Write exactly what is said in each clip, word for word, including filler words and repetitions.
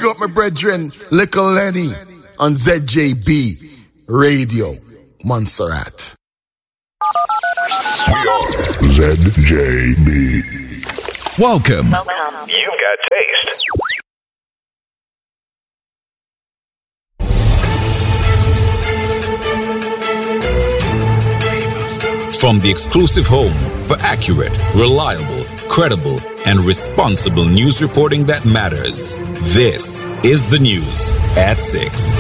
up my brethren, Little Lenny on Z J B Radio, Montserrat. We are Z J B. Welcome. Welcome. You've got taste. From the exclusive home for accurate, reliable, credible, and responsible news reporting that matters. This is the news at six.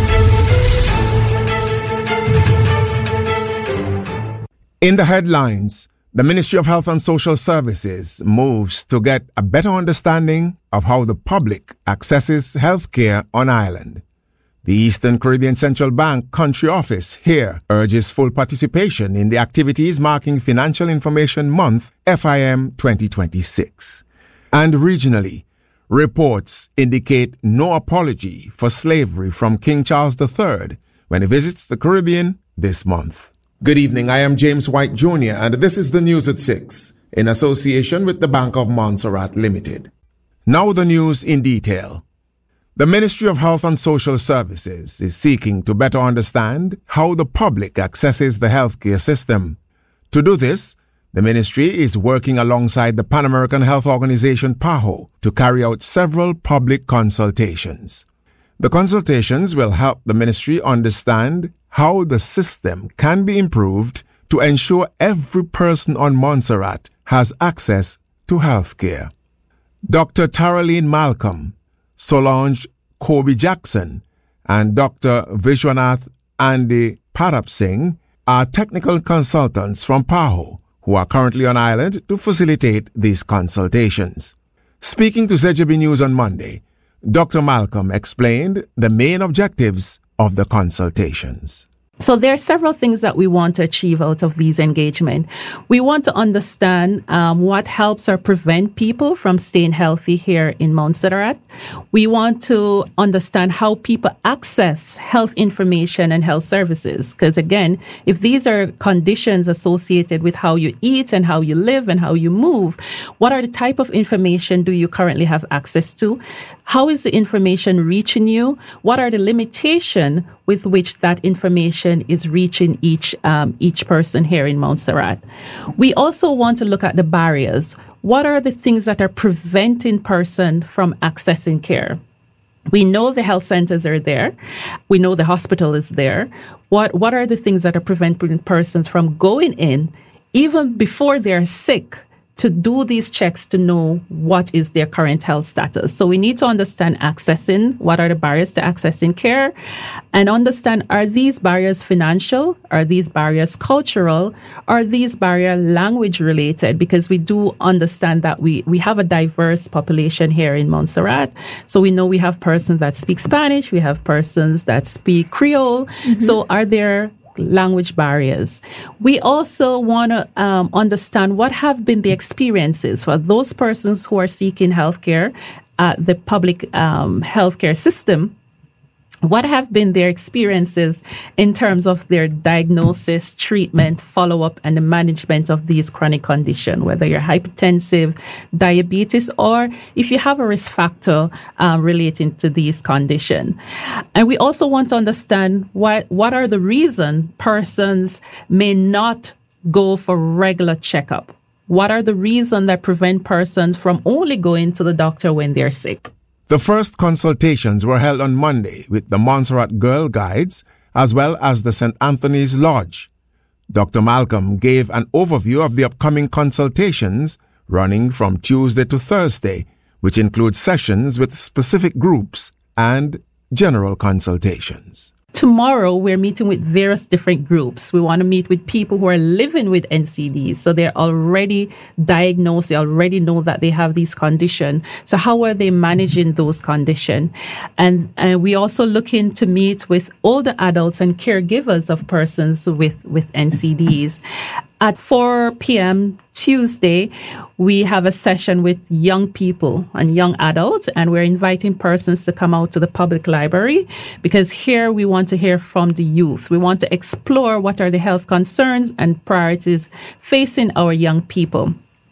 In the headlines, the Ministry of Health and Social Services moves to get a better understanding of how the public accesses healthcare on island. The Eastern Caribbean Central Bank Country Office here urges full participation in the activities marking Financial Information Month F I M twenty twenty-six. And regionally, reports indicate no apology for slavery from King Charles the Third when he visits the Caribbean this month. Good evening, I am James White Junior and this is the news at six in association with the Bank of Montserrat Limited. Now the news in detail. The Ministry of Health and Social Services is seeking to better understand how the public accesses the healthcare system. To do this, the ministry is working alongside the Pan American Health Organization PAHO to carry out several public consultations. The consultations will help the ministry understand how the system can be improved to ensure every person on Montserrat has access to healthcare. Doctor Taraline Malcolm, Solange Kobe Jackson, and Doctor Vishwanath Andy Padap Singh are technical consultants from PAHO who are currently on island to facilitate these consultations. Speaking to Z J B News on Monday, Doctor Malcolm explained the main objectives of the consultations. So there are several things that we want to achieve out of these engagement. We want to understand um, what helps or prevent people from staying healthy here in Montserrat. We want to understand how people access health information and health services. Because again, if these are conditions associated with how you eat and how you live and how you move, what are the type of information do you currently have access to? How is the information reaching you? What are the limitations with which that information is reaching each um, each person here in Montserrat? We also want to look at the barriers. What are the things that are preventing person from accessing care? We know the health centers are there. We know the hospital is there. What what are the things that are preventing persons from going in even before they're sick to do these checks to know what is their current health status? So we need to understand accessing, what are the barriers to accessing care, and understand, are these barriers financial? Are these barriers cultural? Are these barriers language related? Because we do understand that we, we have a diverse population here in Montserrat. So we know we have persons that speak Spanish, we have persons that speak Creole. Mm-hmm. So are there language barriers? We also want to um, understand what have been the experiences for those persons who are seeking healthcare at the public um, healthcare system. What have been their experiences in terms of their diagnosis, treatment, follow-up, and the management of these chronic conditions, whether you're hypertensive, diabetes, or if you have a risk factor um, relating to these conditions. And we also want to understand what, what are the reasons persons may not go for regular checkup. What are the reasons that prevent persons from only going to the doctor when they're sick? The first consultations were held on Monday with the Montserrat Girl Guides as well as the Saint Anthony's Lodge. Doctor Malcolm gave an overview of the upcoming consultations running from Tuesday to Thursday, which includes sessions with specific groups and general consultations. Tomorrow, we're meeting with various different groups. We want to meet with people who are living with N C Ds. So they're already diagnosed. They already know that they have these conditions. So how are they managing those conditions? And, and we also looking to meet with older adults and caregivers of persons with, with N C Ds. At four p.m. Tuesday, we have a session with young people and young adults, and we're inviting persons to come out to the public library because here we want to hear from the youth. We want to explore what are the health concerns and priorities facing our young people.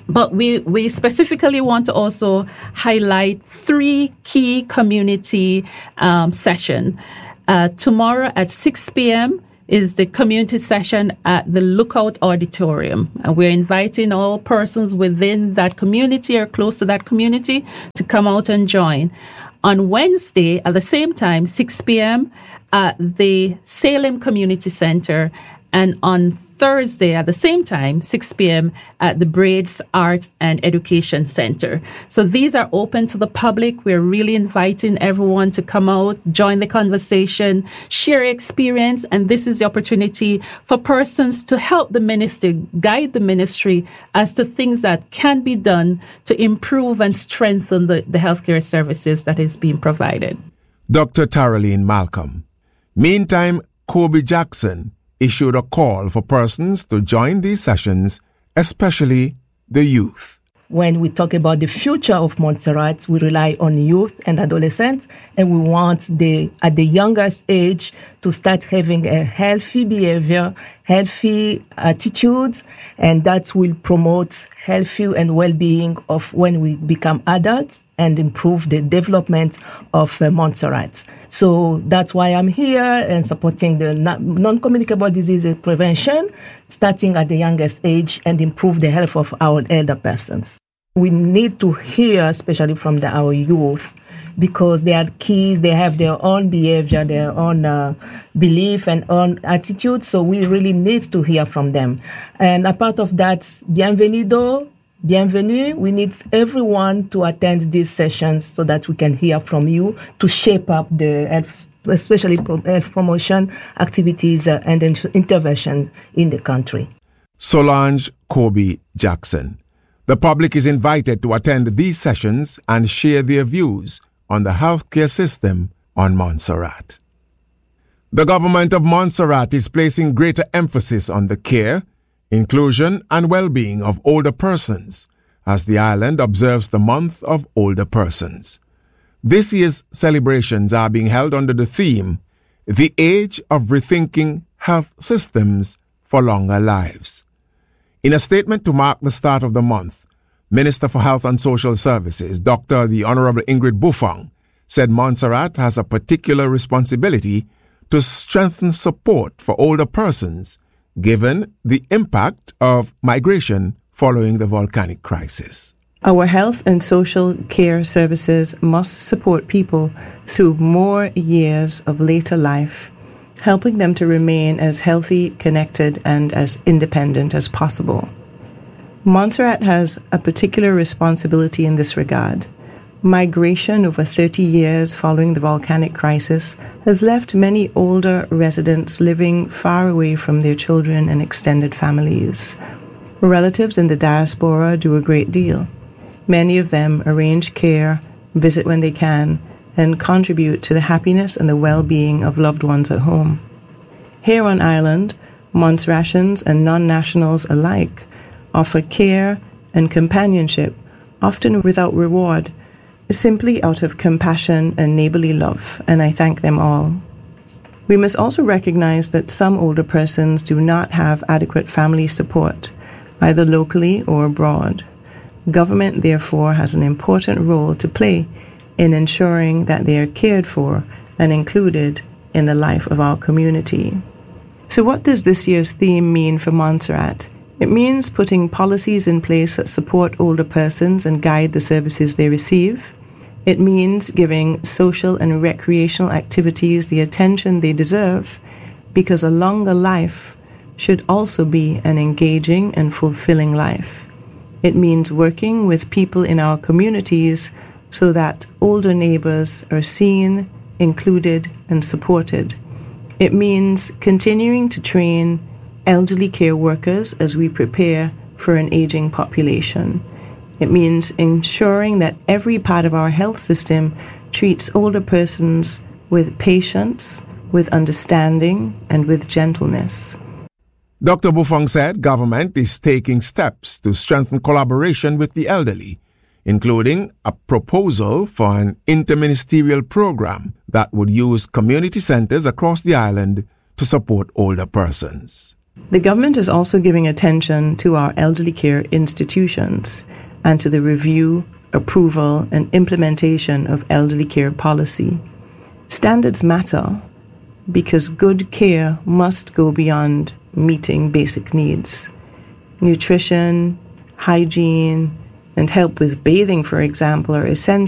But we, we specifically want to also highlight three key community um, sessions. Uh, tomorrow at six p.m. is the community session at the Lookout Auditorium. And we're inviting all persons within that community or close to that community to come out and join. On Wednesday, at the same time, six p.m., at the Salem Community Center, and on Thursday at the same time, six p.m. at the Braids Arts and Education Center. So these are open to the public. We're really inviting everyone to come out, join the conversation, share experience, and this is the opportunity for persons to help the ministry, guide the ministry as to things that can be done to improve and strengthen the, the healthcare services that is being provided. Doctor Taraline Malcolm. Meantime, Kobe Jackson issued a call for persons to join these sessions, especially the youth. When we talk about the future of Montserrat, we rely on youth and adolescents, and we want the at the youngest age to start having a healthy behavior, healthy attitudes, and that will promote healthy and well-being of when we become adults and improve the development of uh, Montserrat. So that's why I'm here and supporting the non-communicable disease prevention, starting at the youngest age, and improve the health of our elder persons. We need to hear, especially from the, our youth, because they are kids, they have their own behavior, their own uh, belief and own attitude, so we really need to hear from them. And a part of that, bienvenido, bienvenue, we need everyone to attend these sessions so that we can hear from you to shape up the health, especially health promotion activities uh, and intervention in the country. Solange Kobe Jackson. The public is invited to attend these sessions and share their views on the healthcare system on Montserrat. The government of Montserrat is placing greater emphasis on the care, inclusion, and well-being of older persons as the island observes the month of older persons. This year's celebrations are being held under the theme, The Age of Rethinking Health Systems for Longer Lives. In a statement to mark the start of the month, Minister for Health and Social Services, Doctor the Honorable Ingrid Buffong, said Montserrat has a particular responsibility to strengthen support for older persons given the impact of migration following the volcanic crisis. Our health and social care services must support people through more years of later life, helping them to remain as healthy, connected, and as independent as possible. Montserrat has a particular responsibility in this regard. Migration over thirty years following the volcanic crisis has left many older residents living far away from their children and extended families. Relatives in the diaspora do a great deal. Many of them arrange care, visit when they can, and contribute to the happiness and the well-being of loved ones at home. Here on island, Montserratians and non-nationals alike offer care and companionship, often without reward, simply out of compassion and neighborly love, and I thank them all. We must also recognize that some older persons do not have adequate family support, either locally or abroad. Government, therefore, has an important role to play in ensuring that they are cared for and included in the life of our community. So what does this year's theme mean for Montserrat? It means putting policies in place that support older persons and guide the services they receive. It means giving social and recreational activities the attention they deserve, because a longer life should also be an engaging and fulfilling life. It means working with people in our communities so that older neighbors are seen, included, and supported. It means continuing to train elderly care workers as we prepare for an aging population. It means ensuring that every part of our health system treats older persons with patience, with understanding, and with gentleness. Doctor Buffong said government is taking steps to strengthen collaboration with the elderly, including a proposal for an interministerial program that would use community centers across the island to support older persons. The government is also giving attention to our elderly care institutions and to the review, approval, and implementation of elderly care policy. Standards matter because good care must go beyond meeting basic needs. Nutrition, hygiene, and help with bathing, for example, are essential